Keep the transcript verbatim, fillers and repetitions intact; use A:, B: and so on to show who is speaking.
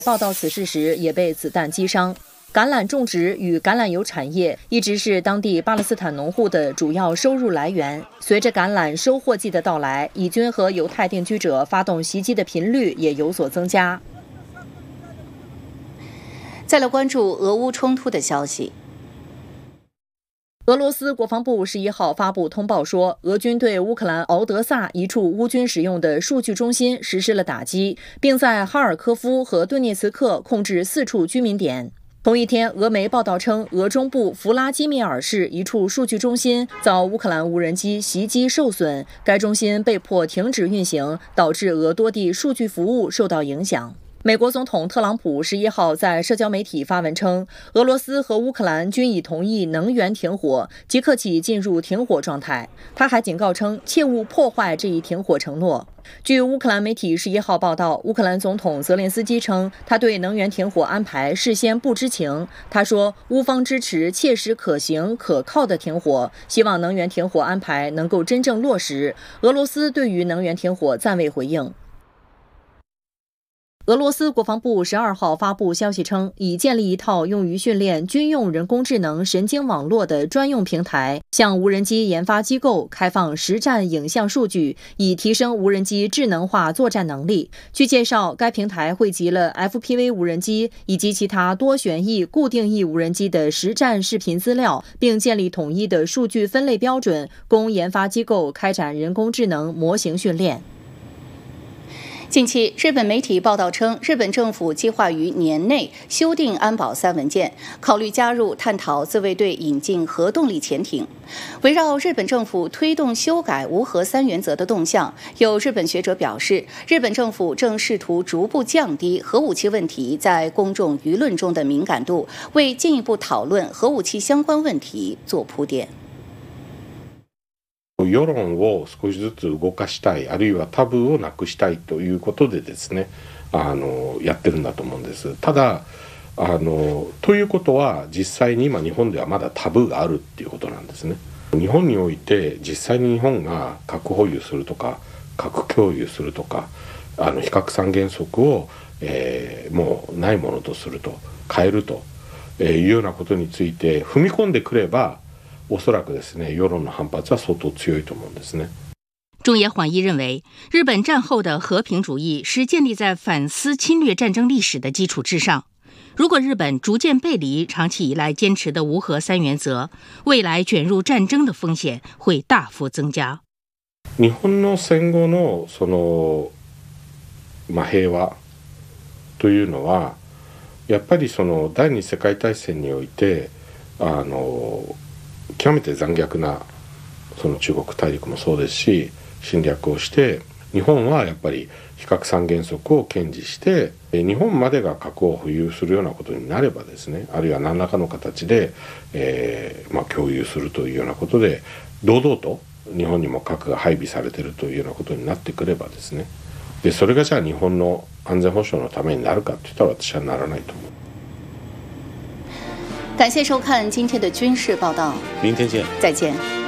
A: 报道此事时也被子弹击伤。橄榄种植与橄榄油产业一直是当地巴勒斯坦农户的主要收入来源。随着橄榄收获季的到来，以军和犹太定居者发动袭击的频率也有所增加。
B: 再来关注俄乌冲突的消息。
A: 俄罗斯国防部十一号发布通报说，俄军对乌克兰敖德萨一处乌军使用的数据中心实施了打击，并在哈尔科夫和顿涅茨克控制四处居民点。同一天，俄媒报道称，俄中部弗拉基米尔市一处数据中心遭乌克兰无人机袭击受损，该中心被迫停止运行，导致俄多地数据服务受到影响。美国总统特朗普十一号在社交媒体发文称，俄罗斯和乌克兰均已同意能源停火，即刻起进入停火状态。他还警告称，切勿破坏这一停火承诺。据乌克兰媒体十一号报道，乌克兰总统泽连斯基称，他对能源停火安排事先不知情。他说，乌方支持切实可行可靠的停火，希望能源停火安排能够真正落实。俄罗斯对于能源停火暂未回应。俄罗斯国防部十二号发布消息称，已建立一套用于训练军用人工智能神经网络的专用平台，向无人机研发机构开放实战影像数据，以提升无人机智能化作战能力。据介绍，该平台汇集了 F P V 无人机以及其他多旋翼固定翼无人机的实战视频资料，并建立统一的数据分类标准，供研发机构开展人工智能模型训练。
B: 近期，日本媒体报道称，日本政府计划于年内修订安保三文件，考虑加入探讨自卫队引进核动力潜艇。围绕日本政府推动修改无核三原则的动向，有日本学者表示，日本政府正试图逐步降低核武器问题在公众舆论中的敏感度，为进一步讨论核武器相关问题做铺垫。
C: 世論を少しずつ動かしたい、あるいはタブーをなくしたいということでですね、あのやってるんだと思うんです。ただあのということは実際に今日本ではまだタブーがあるっていうことなんですね。日本において実際に日本が核保有するとか核共有するとか、あの非核三原則を、えー、もうないものとすると変えるというようなことについて踏み込んでくれば。おそらくですね、世論の反発は相当強いと思うんですね。
D: 中野缓一认为，日本战后的和平主义是建立在反思侵略战争历史的基础之上。如果日本逐渐背离长期以来坚持的无核三原则，未来卷入战争的风险会大幅增加。
C: 日本の戦後のそのまあ平和というのは、やっぱりその第二次世界大戦においてあの。極めて残虐なその中国大陸もそうですし侵略をして、日本はやっぱり非核三原則を堅持して、日本までが核を保有するようなことになればですね、あるいは何らかの形で、えーまあ、共有するというようなことで堂々と日本にも核が配備されているというようなことになってくればですね、でそれがじゃあ日本の安全保障のためになるかって言ったら私はならないと思う。
B: 感谢收看今天的军事报道，
E: 明天见，
B: 再见。